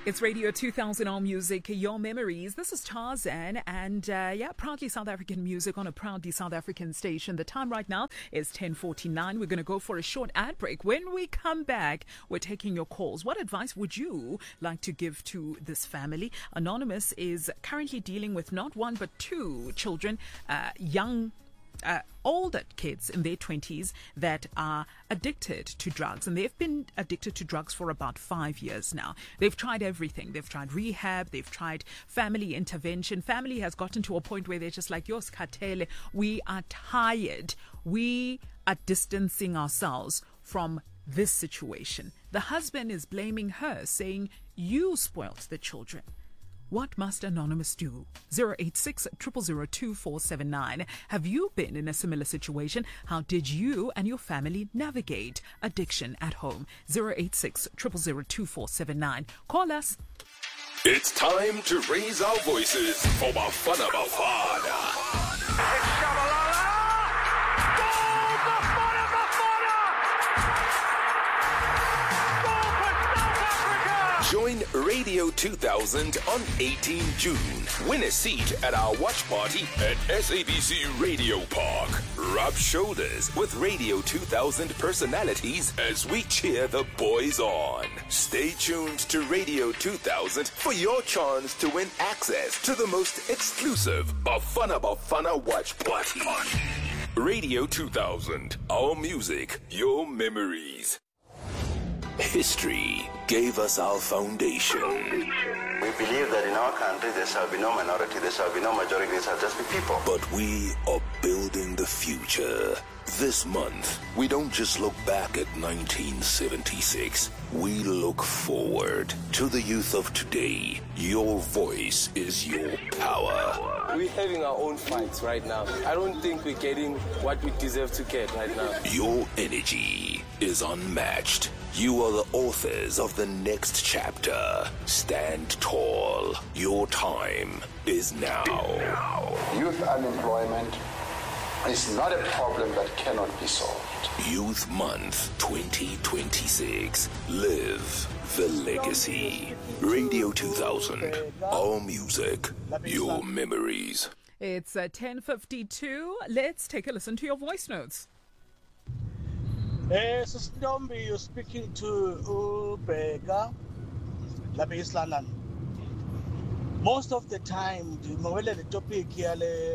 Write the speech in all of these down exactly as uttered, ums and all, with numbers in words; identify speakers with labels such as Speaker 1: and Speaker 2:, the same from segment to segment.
Speaker 1: It's Radio two thousand All Music, Your Memories. This is Tarzan and uh, yeah, proudly South African music on a proudly South African station. The time right now is ten forty-nine. We're going to go for a short ad break. When we come back, we're taking your calls. What advice would you like to give to this family? Anonymous is currently dealing with not one but two children, uh, young Uh, older kids in their twenties that are addicted to drugs, and they've been addicted to drugs for about five years now. They've tried everything. They've tried rehab. They've tried family intervention. Family has gotten to a point where they're just like, Yos Katele, we are tired. We are distancing ourselves from this situation. The husband is blaming her, saying, you spoilt the children. What must Anonymous do? zero eight six, zero zero zero, two four seven nine. Have you been in a similar situation? How did you and your family navigate addiction at home? zero eight six, zero zero zero, two four seven nine. Call us.
Speaker 2: It's time to raise our voices for Bafana Bafana.
Speaker 3: It's Shabalala! Goal! Bafana Bafana! Goal for South Africa!
Speaker 2: Join Radio two thousand on eighteenth of June. Win a seat at our watch party at S A B C Radio Park. Rub shoulders with Radio two thousand personalities as we cheer the boys on. Stay tuned to Radio two thousand for your chance to win access to the most exclusive Bafana Bafana watch party. Radio two thousand, our music, your memories. History gave us our foundation.
Speaker 4: We believe that in our country there shall be no minority, there shall be no majority, there shall just be people.
Speaker 2: But we are building the future. This month, we don't just look back at nineteen seventy-six. We look forward to the youth of today. Your voice is your power.
Speaker 5: We're having our own fights right now. I don't think we're getting what we deserve to get right now.
Speaker 2: Your energy is unmatched. You are the authors of the next chapter. Stand tall. Your time is now.
Speaker 6: Youth unemployment is not a problem that cannot be solved.
Speaker 2: Youth Month twenty twenty-six. Live the legacy. Radio two thousand. Our music, your memories.
Speaker 1: It's uh, ten fifty-two. Let's take a listen to your voice notes.
Speaker 7: Eh, Sister Ntombi, you're speaking to Ubeka Labis London. Most of the time, the topic here,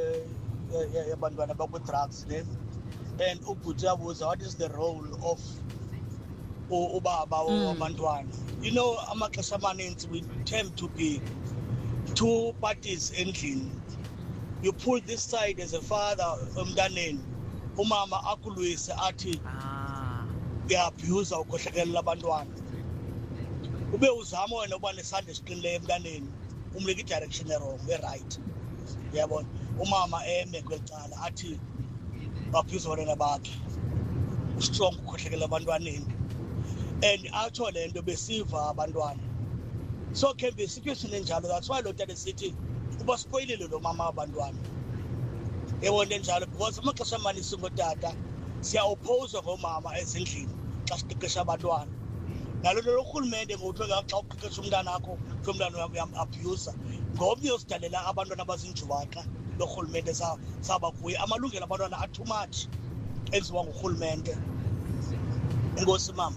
Speaker 7: about drugs, and Ubuja was what is the role of Ubaba or Bantwan. You know, Amakasamanin, we tend to be two parties ending. You pull this side as a father, Umdanin, Umama Akuluis Ati. Abuse or koshakela abantwana ube uzama wena uba nesandla esiqinileyo emntaneni umleke direction wrong we right yabona umama eme kwecala athi abuse wena bakhe strong ukhohlekela abantwaneni and atsho lento besiva abantwana so can be situation enjalo. That's why lo tata sithi uba spoilile lo mama abantwana ewona enjalo because amaxesha amanisi ngotata siya oppose ngomama ezindlini xa siqeqesha abantwana nalo lo rhulumente ngothiwa xa uqeqesha umntana akho umntana uyam-abusa ngomnye osidalela abantwana abazinjubaxa lo rhulumente saba kuye amalungelo abantwana are too much enziwa ngurhulumente. Enkosi mama.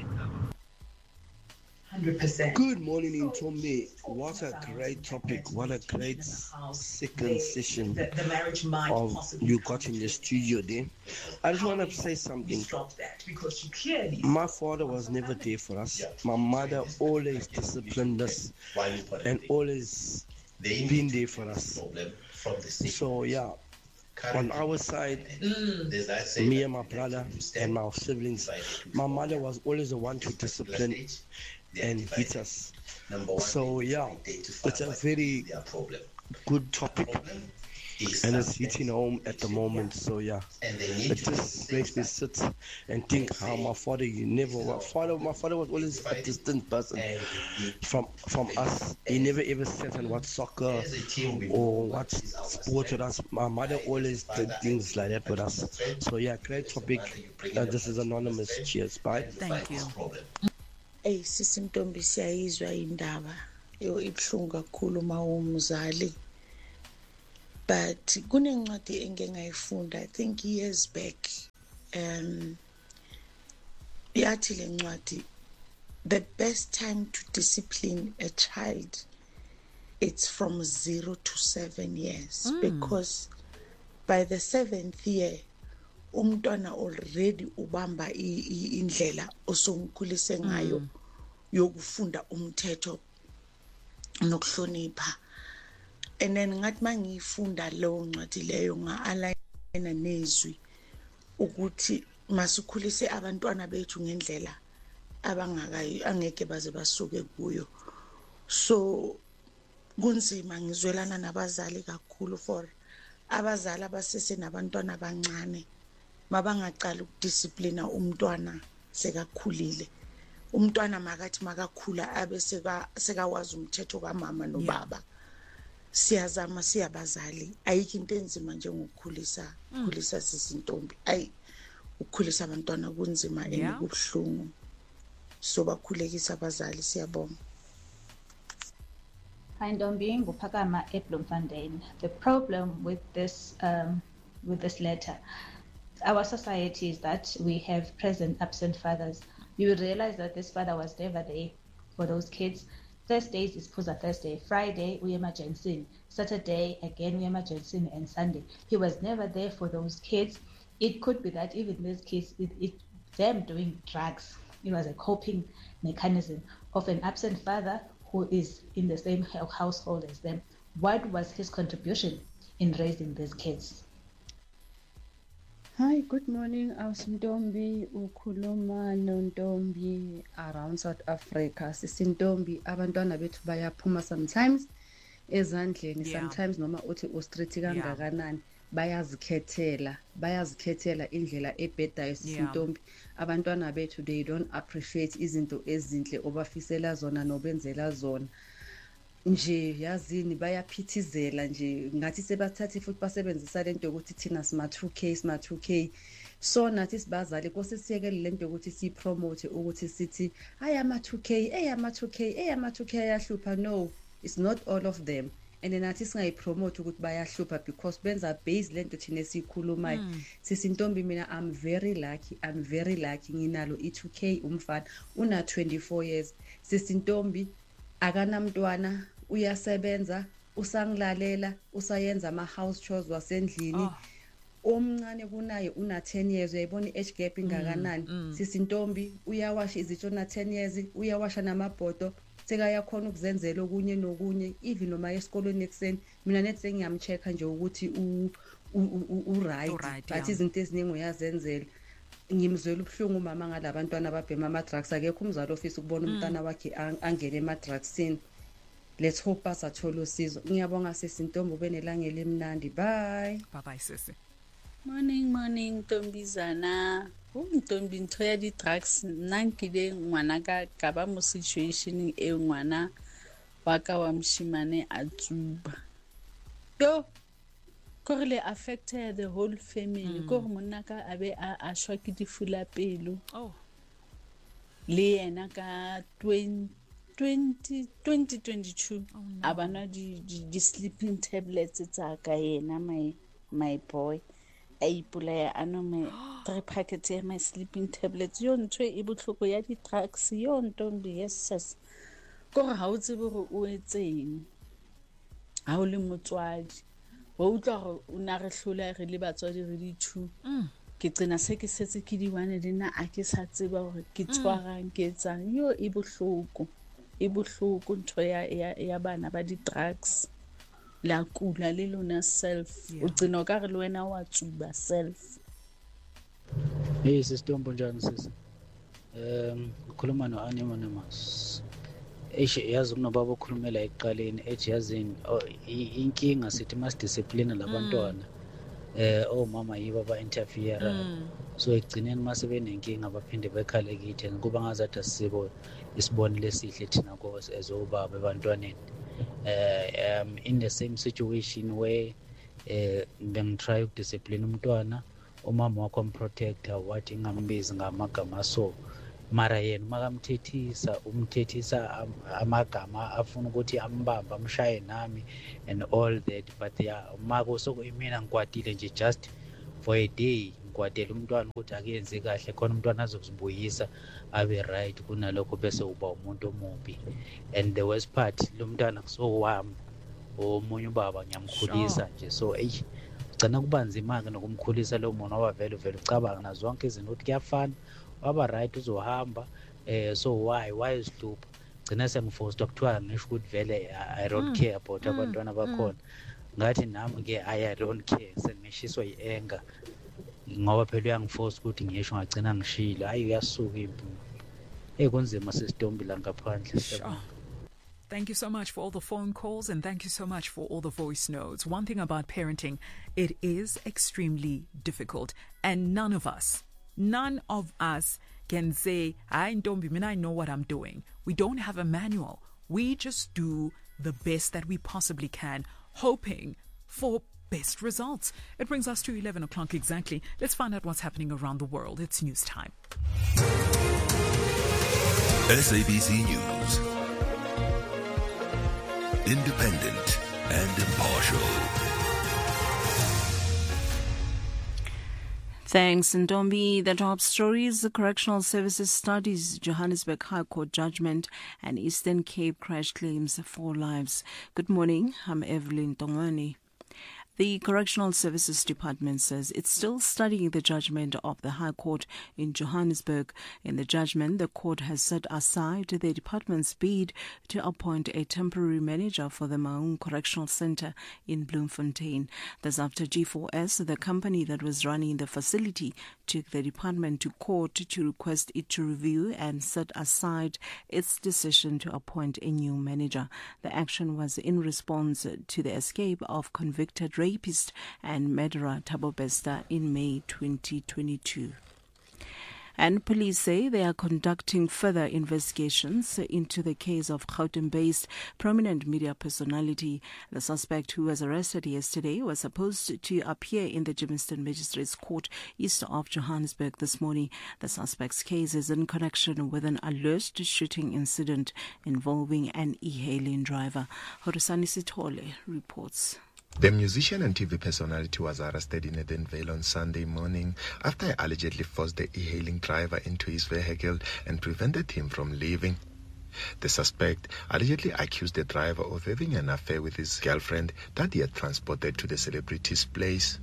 Speaker 8: one hundred percent.
Speaker 9: Good morning, Ntombi. What a great topic. What a great second session
Speaker 8: the, the marriage might
Speaker 9: of
Speaker 8: possibly
Speaker 9: you got in the studio there. I just want to say something.
Speaker 8: Stop that because you clearly
Speaker 9: My father was never there for us. My mother always disciplined us and always been there for us. So yeah, on our side, mm. me and my brother and my siblings, my mother was always the one to discipline and hit us. So yeah, it's a very good topic and it's hitting home at the moment. So yeah, it just makes me sit and think how my father, you never, my father, my father was always a distant person from from us. He never ever said on what soccer or what sport with us. My mother always did things like that with us. So yeah, great topic. Uh, this is Anonymous. Cheers. Bye.
Speaker 1: Thank you.
Speaker 10: Ey sisi Ntombi siyayizwa indaba yo ibhlungu kakhulu uma umzali, but kunencwadi engeke ngayifunda I think years back, um yathi le ncwadi, the best time to discipline a child, it's from zero to seven years, mm. because by the seventh year umntwana already ubamba indlela osongikhulise ngayo mm. yokufunda umthetho nokuhlonipha. And then ngathi mangifunda leyo ncwadi leyo nga-aligna nezwi ukuthi masikhulise abantwana bethu ngendlela abangakayi angeke baze basuke kuyo. So kunzima, ngizwelana nabazali kakhulu for abazali abasese nabantwana abancane mabangaqala ukudisciplina umntwana sekakhulile. Umntwana makathi makakhula abe seka sekawazi umthetho kamama nobaba. Yeah. Siyazama siyabazali, ayikho into enzima njengokukhulisa mm. khulisa sisi Ntombi. Ayi ukukhulisa abantwana kunzima yeah. Ekubuhlungu. So bakhulekisa abazali, siyabonga.
Speaker 11: Hi Ntombi, nguPhakama eBloemfontein. The problem with this um, with this letter, our society is that we have present absent fathers. You will realize that this father was never there for those kids. Thursdays is Puza Thursday, Friday we emergency, Saturday again we emergency, and Sunday. He was never there for those kids. It could be that even these kids, it, it, them doing drugs, it was a coping mechanism of an absent father who is in the same household as them. What was his contribution in raising these kids?
Speaker 12: Hi, good morning. Awusintombi ukhuluma nontombi around South Africa. Sisintombi abantwana bethu bayaphuma sometimes ezandleni, yeah. Sometimes noma uthi ustraight kangakanani bayazikhethela bayazikhethela indlela ebhedayo sisintombi. Yeah. Abantwana bethu they don't appreciate izinto ezinhle obafisela zona nobenzela zona. Nje yazini bayaphithizela nje ngathi sebathatha futhi basebenzisa lento ukuthi thina sima two K sima two K. So nathi sibazali kose siyekele lento ukuthi sipromote ukuthi sithi ayama two K eyama two K eyama two K ayahlupha. No, it's not all of them. And then nathi singayipromote ukuthi bayahlupha because benza base lento thina esikhulumayo. Mm. Sisintombi mina I'm very lucky, I'm very lucky nginalo i two K umfana una twenty-four years. Sisintombi akanamntwana uyasebenza usangilalela usayenza ama house chores wasendlini. Omncane kunaye una ten years, uyayibona i-age gap ingakanani. Mm, mm. Sisintombi uyawasha izitsho na ten years, uyawasha namabhodo, sekayakhona ukuzenzela okunye nokunye even noma esikolweni ekseni. Mina nethi sengiyamchecka nje ukuthi u u right but izinto eziningi uyazenzela. Ngimzwela ubuhlungu mama ngalabantwana ababhema ama drugs. Akekho umzali ofisa ukubona umntana wakhe angene ema drugsini. Let's hope asathola usizo. Ngiyabonga sisintombi benelanga elimnandi. Bye.
Speaker 1: Bye bye sisi.
Speaker 13: Morning morning Ntombizana. Umntombi ntho ya di drugs nankile ngwana ka ka ba mo situation e ngwana wa ka wa mshimane a tsuba. Yo Korle affected the whole family. Mm. Kor monaka abe a a shwa ke difula pelo.
Speaker 1: Oh.
Speaker 13: Le ena ka twenty twenty-two. Oh, no. Abana di, di di sleeping tablets tsa ka yena my my boy. Ai pula ya ano me three packets ya my sleeping tablets. Yo ntwe e botlhoko ya di drugs yo Ntombi. Yes yes. Kor ha o tsebe go o etseng. Ha o le motswadi. Wa utlwa gore o na re hlola re le batswadi re di two. Mm. Ke tsena se ke setse ke di one dina a ke sa tseba gore ke tshwarang ke etsang. Yo e bohloko e bohloko ntho ya ya bana ba di drugs. La kula le lona self. O tsena ka re le wena wa tsuba self.
Speaker 14: Hey sister Mbonjani sisi. Um ukhuluma no Anonymous. Eshe yazi kunobaba okhulumela eqaleni ethi yazini inkinga sithi mas discipline labantwana. Eh oh mama yibo ba interfere. So egcineni mase benenkinga baphinde bekhale kithi kuba ngazathi asibone isibonile esihle thina kose ezobaba ebantwaneni. Uh, um in the same situation where uh, beng try to discipline umntwana umama wakho protector wathi ngambizi ngamagama so mara yena makamthethisa umthethisa amagama afuna ukuthi ambamba amshaye nami and all that, but yeah mako sokuyimina ngikwatile nje just for a day, ngikwatele umntwana ukuthi akuyenze kahle khona umntwana azokuzibuyisa abe right kunalokho bese uba umuntu omubi. And the worst part lo mntwana kusowami omunye ubaba ngiyamkhulisa nje, so eish ugcina kuba nzima-ke nokumkhulisa lo muntu ngoba vele vele ucabanga na zonke izinto ukuthi kuyafana waba right uzohamba eh so why why isihlupha gcina sengiforced kuthiwa ngisho ukuthi vele I don't care about abantwana bakhona. Ngathi nami ke I don't care, sengishiswa yi-anger ngoba phela uyangiforce ukuthi ngisho ngagcina ngishilo. Hayi uyasuka impi eh kunzima sesidombi la ngaphandle.
Speaker 1: Thank you so much for all the phone calls and thank you so much for all the voice notes. One thing about parenting, it is extremely difficult and none of us, none of us can say, I don't mean I know what I'm doing. We don't have a manual. We just do the best that we possibly can, hoping for best results. It brings us to eleven o'clock exactly. Let's find out what's happening around the world. It's news time.
Speaker 2: S A B C News. Independent and impartial.
Speaker 15: Thanks, Ndombi. The top stories: the Correctional Services studies Johannesburg High Court judgment and Eastern Cape crash claims four lives. Good morning, I'm Evelyn Tongani. The Correctional Services Department says it's still studying the judgment of the High Court in Johannesburg. In the judgment, the court has set aside the department's bid to appoint a temporary manager for the Maun Correctional Centre in Bloemfontein. That's after G four S, the company that was running the facility, took the department to court to request it to review and set aside its decision to appoint a new manager. The action was in response to the escape of convicted rapist and murderer Thabo Bester in May twenty twenty-two. And police say they are conducting further investigations into the case of Gauteng-based prominent media personality. The suspect who was arrested yesterday was supposed to appear in the Germiston Magistrates Court east of Johannesburg this morning. The suspect's case is in connection with an alleged shooting incident involving an e-hailing driver. Horisani Sitole reports.
Speaker 16: The musician and T V personality was arrested in Edenvale on Sunday morning after he allegedly forced the e-hailing driver into his vehicle and prevented him from leaving. The suspect allegedly accused the driver of having an affair with his girlfriend that he had transported to the celebrity's place.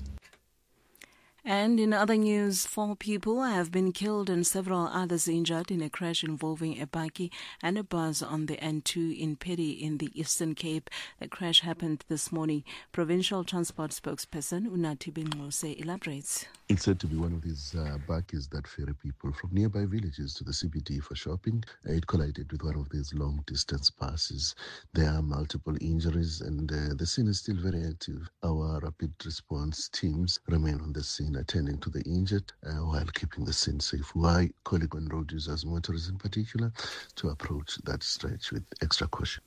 Speaker 15: And in other news, four people have been killed and several others injured in a crash involving a bakkie and a bus on the N two in Pedi in the Eastern Cape. The crash happened this morning. Provincial Transport spokesperson Unathi Bengqose elaborates.
Speaker 17: It's said to be one of these uh, bakkies that ferry people from nearby villages to the C B D for shopping. It collided with one of these long-distance buses. There are multiple injuries and uh, the scene is still very active. Our rapid response teams remain on the scene attending to the injured uh, while keeping the scene safe. Why colleague on road users, motorists in particular, to approach that stretch with extra caution.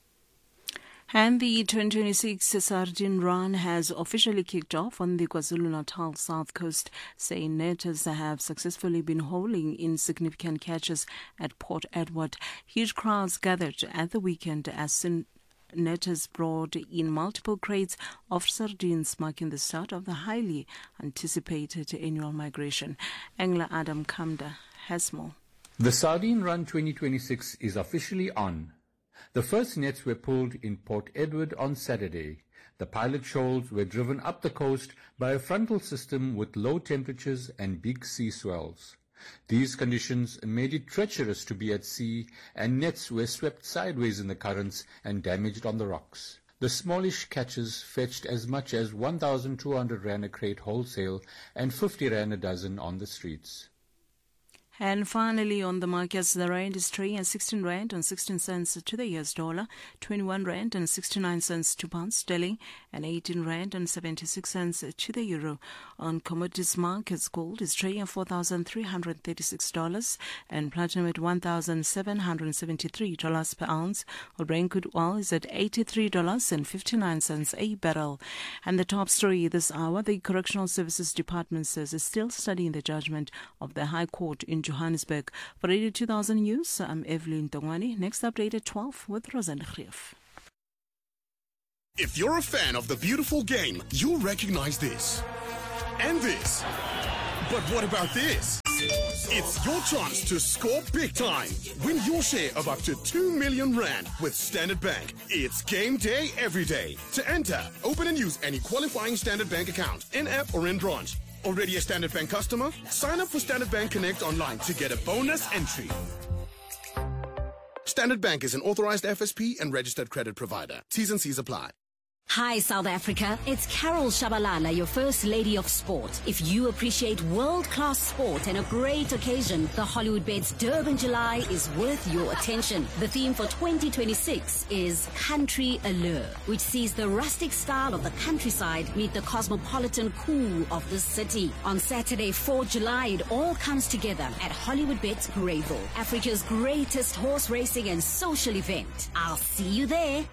Speaker 15: And the twenty twenty-six Sardine Run has officially kicked off on the KwaZulu-Natal South Coast, saying netters have successfully been hauling in significant catches at Port Edward. Huge crowds gathered at the weekend as netters brought in multiple crates of sardines, marking the start of the highly anticipated annual migration. Angler Adam Kamda has more.
Speaker 18: The Sardine Run twenty twenty-six is officially on. The first nets were pulled in Port Edward on Saturday. The pilot shoals were driven up the coast by a frontal system with low temperatures and big sea swells. These conditions made it treacherous to be at sea, and nets were swept sideways in the currents and damaged on the rocks. The smallish catches fetched as much as one thousand two hundred rand a crate wholesale and fifty rand a dozen on the streets.
Speaker 15: And finally, on the markets, the rand is trading at sixteen rand and sixteen cents to the U S dollar, twenty-one rand and sixty-nine cents to pound sterling, and eighteen rand and seventy-six cents to the euro. On commodities markets, gold is trading at four thousand three hundred thirty-six dollars and platinum at one thousand seven hundred seventy-three dollars per ounce. While Brent crude oil is at eighty-three dollars and fifty-nine cents a barrel. And the top story this hour, the Correctional Services Department says it's still studying the judgment of the High Court in in Johannesburg. For Radio two thousand News, I'm Evelyn Tongwani. Next update at twelve with Rosanna Greef.
Speaker 19: If you're a fan of the beautiful game, you'll recognize this. And this. But what about this? It's your chance to score big time. Win your share of up to two million rand with Standard Bank. It's game day every day. To enter, open and use any qualifying Standard Bank account, in-app or in branch. Already a Standard Bank customer? Sign up for Standard Bank Connect online to get a bonus entry. Standard Bank is an authorized F S P and registered credit provider. T's and C's apply.
Speaker 20: Hi, South Africa. It's Carol Shabalala, your First Lady of Sport. If you appreciate world-class sport and a great occasion, the Hollywoodbets Durban July is worth your attention. The theme for twenty twenty-six is Country Allure, which sees the rustic style of the countryside meet the cosmopolitan cool of the city. On Saturday, fourth of July, it all comes together at Hollywoodbets Greyville, Africa's greatest horse racing and social event. I'll see you there.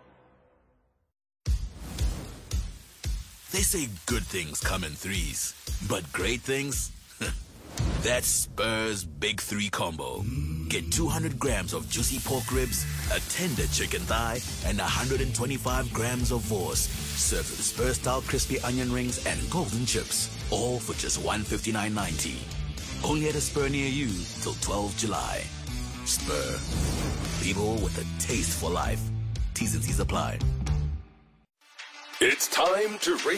Speaker 21: They say good things come in threes, but great things? That's Spur's Big Three Combo. Get two hundred grams of juicy pork ribs, a tender chicken thigh, and one hundred twenty-five grams of vorse, served with Spur-style crispy onion rings and golden chips, all for just one hundred fifty-nine ninety. Only at a Spur near you till twelfth of July. Spur. People with a taste for life. T's and C's apply.
Speaker 2: It's time to raise